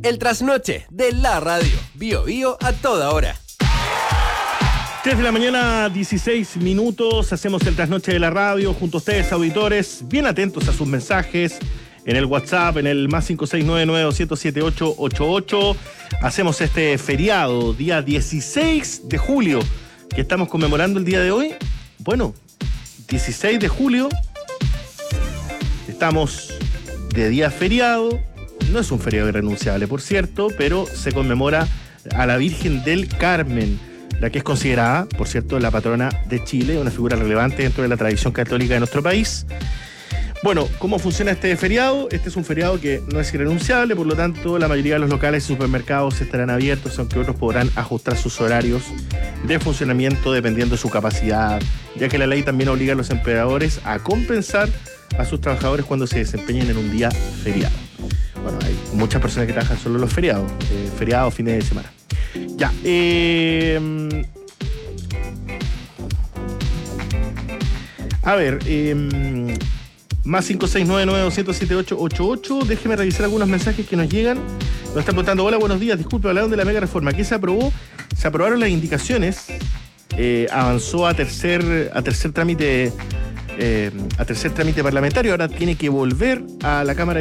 El trasnoche de la radio. Bio Bio a toda hora. 3 de la mañana, 16 minutos. Hacemos el trasnoche de la radio junto a ustedes, auditores. Bien atentos a sus mensajes en el WhatsApp, en el más 569-900-77888. Hacemos este feriado, día 16 de julio, que estamos conmemorando el día de hoy. Bueno, 16 de julio. Estamos de día feriado. No es un feriado irrenunciable, por cierto, pero se conmemora a la Virgen del Carmen, la que es considerada, por cierto, la patrona de Chile, una figura relevante dentro de la tradición católica de nuestro país. Bueno, ¿cómo funciona este feriado? Este es un feriado que no es irrenunciable, por lo tanto, la mayoría de los locales y supermercados estarán abiertos, aunque otros podrán ajustar sus horarios de funcionamiento dependiendo de su capacidad, ya que la ley también obliga a los empleadores a compensar a sus trabajadores cuando se desempeñen en un día feriado. Bueno, hay muchas personas que trabajan solo los feriados, feriados, fines de semana. Ya, a ver, más 569-900-77888. Déjeme revisar algunos mensajes que nos llegan. Nos están preguntando: hola, buenos días, disculpe, hablaron de la mega reforma. ¿Qué se aprobó? Se aprobaron las indicaciones, avanzó a tercer trámite parlamentario. Ahora tiene que volver a la Cámara